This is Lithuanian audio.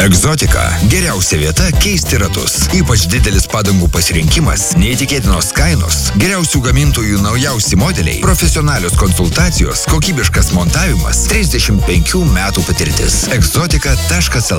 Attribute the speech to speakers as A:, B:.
A: Egzotika – geriausia vieta keisti ratus. Ypač didelis padangų pasirinkimas, neįtikėtinos kainos, geriausių gamintojų naujausi modeliai, profesionalios konsultacijos, kokybiškas montavimas, 35 metų patirtis. Exotica.lt